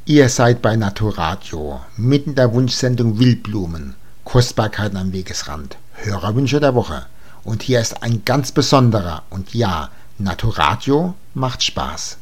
Ihr seid bei Naturadio, mitten in der Wunschsendung Wildblumen, Kostbarkeiten am Wegesrand, Hörerwünsche der Woche. Und hier ist ein ganz besonderer, und ja, Naturadio macht Spaß.